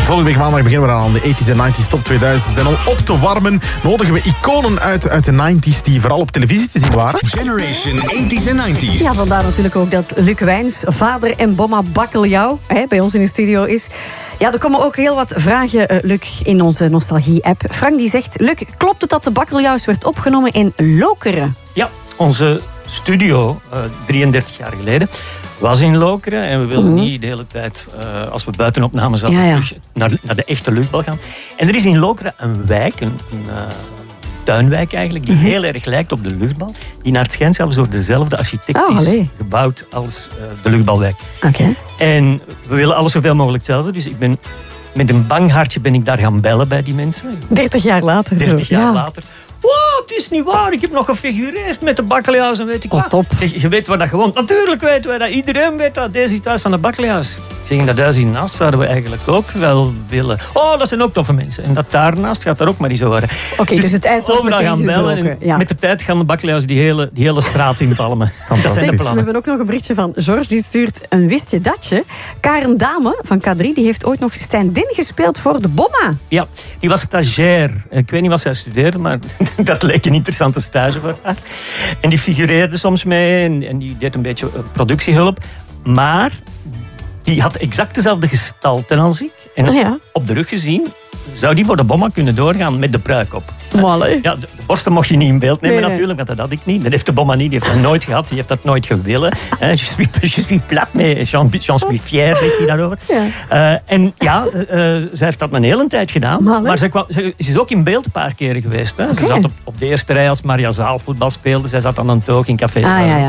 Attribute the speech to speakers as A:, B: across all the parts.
A: Volgende week maandag beginnen we aan de 80s en 90s top 2000. En om op te warmen nodigen we iconen uit de 90s die vooral op televisie te zien waren.
B: Generation 80s en 90s.
C: Ja, vandaar natuurlijk ook dat Luc Wijns, vader en Bomma Bakkeljauw, bij ons in de studio is. Ja, er komen ook heel wat vragen, Luc, in onze Nostalgie-app. Frank die zegt, Luc, klopt het dat de Bakkeljauws werd opgenomen in Lokeren?
D: Ja, onze studio, 33 jaar geleden, was in Lokeren. En we wilden niet de hele tijd, als we buitenopnamen zaten, terug naar de echte luchtbal gaan. En er is in Lokeren een wijk, een tuinwijk eigenlijk, die heel erg lijkt op de luchtbal. Die naar het schijnt zelfs door dezelfde architect is gebouwd als de luchtbalwijk.
C: Okay.
D: En we willen alles zoveel mogelijk hetzelfde. Dus ik ben met een bang hartje ben ik daar gaan bellen bij die mensen.
C: 30 jaar later.
D: 30 jaar later. Wow, het is niet waar. Ik heb nog gefigureerd met de Bakkeljauws en weet ik wat.
C: Top.
D: Zeg, je weet waar dat gewoon. Natuurlijk weten wij dat. Iedereen weet dat. Deze is thuis van de Bakkeljauws. Ik zeg, in dat huis hiernaast zouden we eigenlijk ook wel willen. Oh, dat zijn ook toffe mensen. En dat daarnaast gaat daar ook maar eens over.
C: Oké, dus het ijs was
D: overal gaan bellen. En met de tijd gaan de Bakkeljauws die hele straat inpalmen. Dat zijn de plannen.
C: We hebben ook nog een berichtje van George. Die stuurt een wist je datje. Karen Dame van K3 die heeft ooit nog stand-in gespeeld voor de Bomma.
D: Ja, die was stagiair. Ik weet niet wat zij studeerde, maar dat leek een interessante stage voor haar. En die figureerde soms mee en die deed een beetje productiehulp. Maar die had exact dezelfde gestalte als ik. En op de rug gezien zou die voor de Bomma kunnen doorgaan met de pruik op.
C: Mooi.
D: Ja, de borsten mocht je niet in beeld nemen natuurlijk, want dat had ik niet. Dat heeft de Bomma niet, die heeft dat nooit gehad, die heeft dat nooit gewillen. Je suis plat, mais j'en suis fier, zegt hij daarover. Ja. En ja, zij heeft dat een hele tijd gedaan. Maar ze is ook in beeld een paar keren geweest. Hè. Okay. Ze zat op de eerste rij als Maria Zaal voetbal speelde. Zij zat dan aan het oog in café.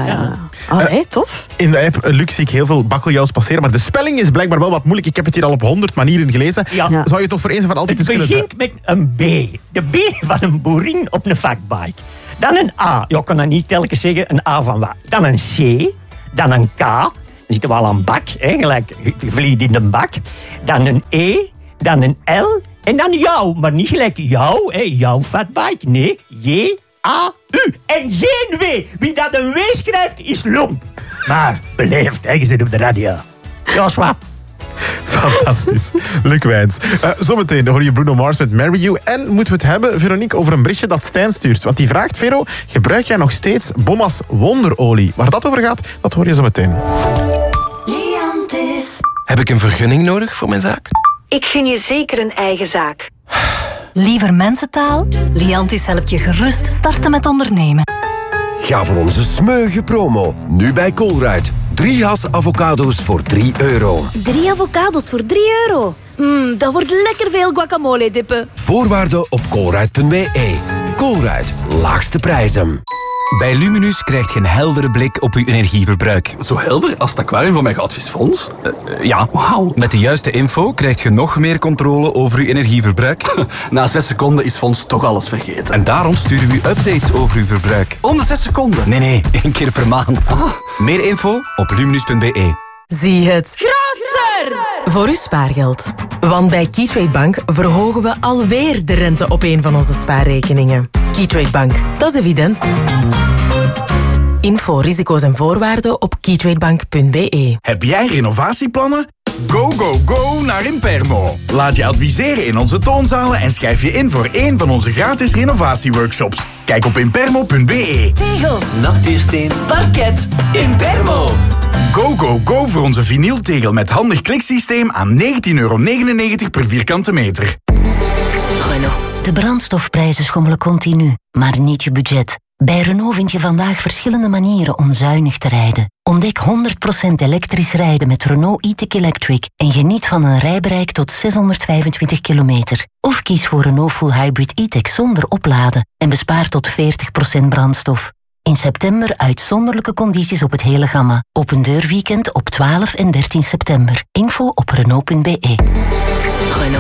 C: Tof.
A: In de app Luc zie ik heel veel Bakkeljauws passeren, maar de spelling is blijkbaar wel wat moeilijk. Ik heb het hier al op 100 manieren gelezen. Ja. Zou je toch voor eens en voor altijd
D: het begint met een B. De B van een boerin op een vakbike. Dan een A. Je kan dat niet telkens zeggen, een A van wat. Dan een C. Dan een K. Dan zitten we al aan bak, gelijk gevliegd in de bak. Dan een E. Dan een L. En dan jou. Maar niet gelijk jou, jouw fatbike. Nee, J-A-U. En geen W. Wie dat een W schrijft, is lomp. Maar beleefd, je zit op de radio. Joshua.
A: Fantastisch. Luc Wijns. Zometeen hoor je Bruno Mars met Marry You. En moeten we het hebben, Veronique, over een berichtje dat Stijn stuurt. Want die vraagt, Vero, gebruik jij nog steeds Bomma's wonderolie? Waar dat over gaat, dat hoor je zometeen.
E: Liantis.
F: Heb ik een vergunning nodig voor mijn zaak?
E: Ik vind je zeker een eigen zaak.
G: Liever mensentaal? Liantis helpt je gerust starten met ondernemen.
H: Ga voor onze smeuïge promo. Nu bij Colruyt. 3 has avocado's voor €3.
I: 3 avocado's voor €3? Dat wordt lekker veel guacamole dippen.
H: Voorwaarden op colruyt.be. Colruyt, laagste prijzen.
J: Bij Luminus krijg je een heldere blik op uw energieverbruik.
F: Zo helder als het aquarium van mijn goudvisfonds?
J: Ja.
F: Wauw.
J: Met de juiste info krijg je nog meer controle over uw energieverbruik.
F: Na 6 seconden is Fons toch alles vergeten.
J: En daarom sturen we u updates over uw verbruik.
F: Om de 6 seconden?
J: Nee, 1 keer per maand. Meer info op luminus.be.
K: Zie het groter voor uw spaargeld. Want bij Keytrade Bank verhogen we alweer de rente op een van onze spaarrekeningen. Keytrade Bank, dat is evident. Info, risico's en voorwaarden op keytradebank.be.
L: Heb jij renovatieplannen? Go, go, go naar Impermo. Laat je adviseren in onze toonzalen en schrijf je in voor een van onze gratis renovatieworkshops. Kijk op impermo.be.
M: Tegels, natuursteen, parket, Impermo.
L: Go, go, go voor onze vinyltegel met handig kliksysteem aan €19,99 per vierkante meter.
N: Renault. De brandstofprijzen schommelen continu, maar niet je budget. Bij Renault vind je vandaag verschillende manieren om zuinig te rijden. Ontdek 100% elektrisch rijden met Renault e-tech Electric en geniet van een rijbereik tot 625 kilometer. Of kies voor Renault Full Hybrid e-tech zonder opladen en bespaar tot 40% brandstof. In september uitzonderlijke condities op het hele gamma. Open deurweekend op 12 en 13 september. Info op Renault.be.
K: Renault.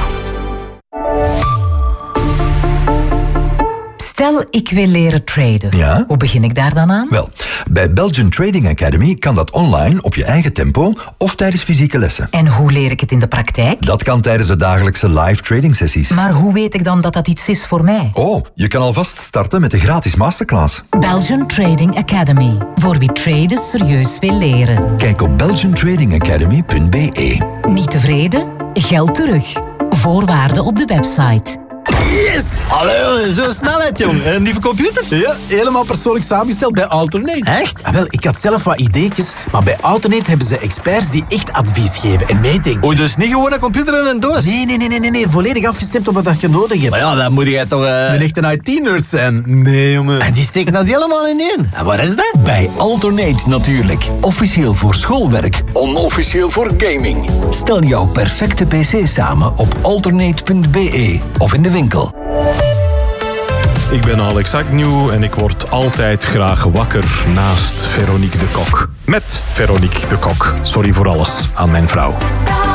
K: Stel, ik wil leren traden.
O: Ja?
K: Hoe begin ik daar dan aan?
O: Wel, bij Belgian Trading Academy kan dat online, op je eigen tempo of tijdens fysieke lessen.
K: En hoe leer ik het in de praktijk?
O: Dat kan tijdens de dagelijkse live trading sessies.
K: Maar hoe weet ik dan dat dat iets is voor mij?
O: Oh, je kan alvast starten met de gratis masterclass.
K: Belgian Trading Academy. Voor wie traden serieus wil leren.
O: Kijk op belgiantradingacademy.be.
K: Niet tevreden? Geld terug.
N: voorwaarden op de website.
P: Yes! Allee, zo snelheid, jong. En die computer?
Q: Ja, helemaal persoonlijk samengesteld bij Alternate.
P: Echt?
Q: Wel, ik had zelf wat ideetjes, maar bij Alternate hebben ze experts die echt advies geven en meedenken.
P: Oh, dus niet gewoon een computer en een doos?
Q: Nee. Volledig afgestemd op wat je nodig hebt.
P: Maar ja, dan moet jij toch...
Q: Een echte IT-nerd zijn. Nee, jongen.
P: En die steken dat helemaal in één. En waar is dat?
R: Bij Alternate natuurlijk. Officieel voor schoolwerk, onofficieel voor gaming. Stel jouw perfecte PC samen op alternate.be of in de winkel.
S: Ik ben Alex Agnew en ik word altijd graag wakker naast Veronique de Kok. Met Veronique de Kok. Sorry voor alles aan mijn vrouw.